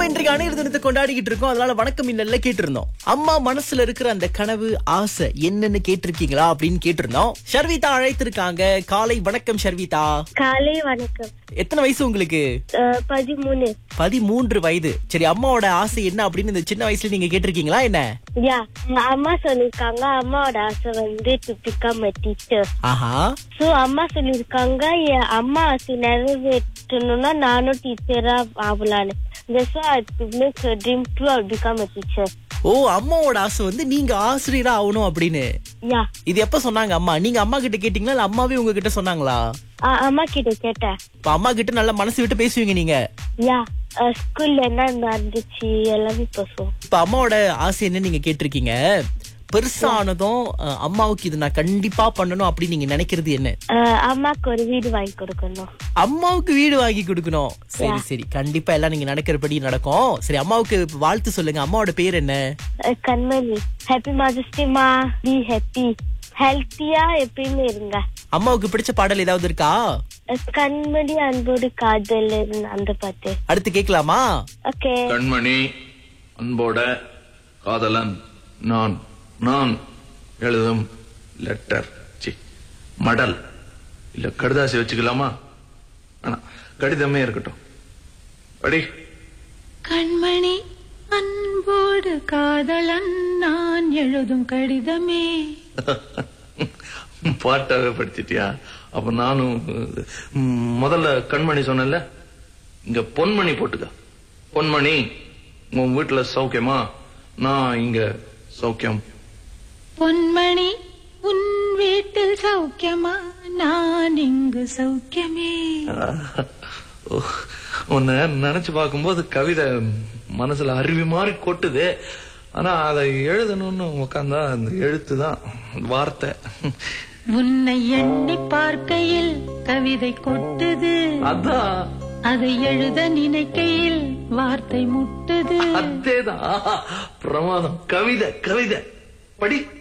இன்றைக்கு அனைத்து தினத்தை கொண்டாடிக்கிட்டு இருக்கோம். அதனால வணக்கம் இன்னல்ல கேட்டிருந்தோம். அம்மா மனசுல இருக்கிற அந்த கனவு ஆசை என்னன்னு கேட்டிருக்கீங்களா அப்படின்னு கேட்டிருந்தோம். ஷர்விதா அழைத்திருக்காங்க. காலை வணக்கம் ஷர்விதா. காலை வணக்கம். எத்தனை வயசு உங்களுக்கு? 13. 13 வயது. சரி, அம்மாவோட ஆசை என்ன அப்படின்னு இந்த சின்ன வயசுல நீங்க கேட்டிருக்கீங்களா என்ன? அம்மா சொல்லிருக்காங்க அம்மாவோட ஆசை வந்து to become a teacher. Aha. So அம்மா சொல்லிருக்காங்க என் அம்மா ஆசை நிறைவேற்றணும்னா நானும் டீச்சரா ஆகலான்னு. That's why I make a dream to become a teacher. ஓ, அம்மாவோட ஆசை வந்து நீங்க ஆசிரியரா ஆகணும் அப்படின்னு. இது எப்ப சொன்னாங்க அம்மா? நீங்க அம்மா கிட்ட கேட்டீங்களா இல்ல அம்மாவே உங்ககிட்ட சொன்னாங்களா? அம்மா கிட்ட கேட்டேன். இப்ப அம்மா கிட்ட நல்லா மனசு விட்டு பேசுவீங்க நீங்க? ஸ்கூல்ல என்ன நடந்துச்சு எல்லாமே பேசுவோம். இப்ப அம்மாவோட ஆசை என்ன நீங்க கேட்டிருக்கீங்க. பெருசானதும் அம்மாவுக்கு இது நான் கண்டிப்பா பண்ணணும் அப்படின்னு நீங்க நினைக்கிறது என்ன? அம்மாக்கு ஒரு வீடு வாங்கி கொடுக்கணும். அம்மாவுக்கு வீடு வாங்கி கொடுக்கணும். சரி சரி, கண்டிப்பா எல்லாம் நீங்க நினைக்கிறபடி நடக்கும். சரி, அம்மாவுக்கு வாழ்த்து சொல்லுங்க. அம்மாவோட பேர் என்ன? கண்மணி. ஹாப்பி மதர்ஸ் டே மா. பி ஹாப்பி, ஹெல்த்தியா எப்பயுமே இருங்க. அம்மாவுக்கு பிடிச்ச பாடல் ஏதாவது இருக்கா? கண்மணி அன்போடு காதல் அந்த பாட்டு. அடுத்து கேட்கலாமா? ஓகே. கண்மணி அன்போட காதலன் நான் நான் எழுதும் லெட்டர் மடல் இல்ல கடிதாசி வச்சுக்கலாமா? ஆனா கடிதமே இருக்கட்டும். படி. கண்மணி அன்போடு காதலன் நான் எழுதும் கடிதமே. பாட்டாவே படிச்சிட்டியா? அப்ப நானும் முதல்ல கண்மணி சொன்னல, இங்க பொன்மணி போட்டுக்க. பொன்மணி, உன் வீட்டுல சௌக்கியமா? நான் இங்க சௌக்கியம். பொன்மணி, உன் வீட்டில் சௌக்கியமா? நான் இங்கு சௌக்கியமே. உன்னை நினைச்சு பார்க்கும்போது கவிதை மனசுல அருவி மாதிரி கொட்டுது. ஆனா அதை எழுதணும்னு உட்காந்தா அந்த எழுத்துதான் வார்த்தை. உன்னை எண்ணி பார்க்கையில் கவிதை கொட்டுது. அதான். அதை எழுத நினைக்கையில் வார்த்தை முட்டுது. அதேதான். பிரமாதம். கவிதை கவிதை படி.